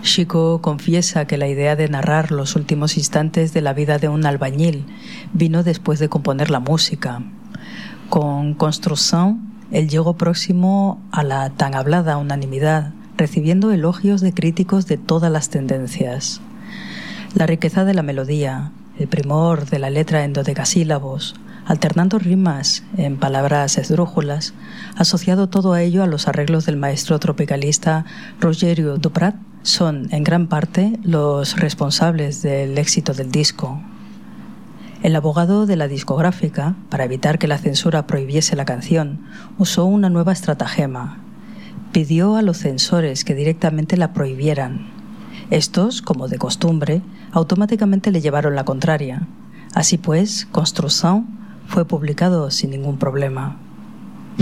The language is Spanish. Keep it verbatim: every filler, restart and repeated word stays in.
Chico confiesa que la idea de narrar los últimos instantes de la vida de un albañil vino después de componer la música. Con Construction, él llegó próximo a la tan hablada unanimidad, recibiendo elogios de críticos de todas las tendencias. La riqueza de la melodía, el primor de la letra en dodecasílabos, alternando rimas en palabras esdrújulas, asociado todo a ello a los arreglos del maestro tropicalista Rogerio Duprat, son en gran parte los responsables del éxito del disco. El abogado de la discográfica, para evitar que la censura prohibiese la canción, usó una nueva estratagema. Pidió a los censores que directamente la prohibieran. Estos, como de costumbre, automáticamente le llevaron la contraria. Así pues, Construction fue publicado sin ningún problema.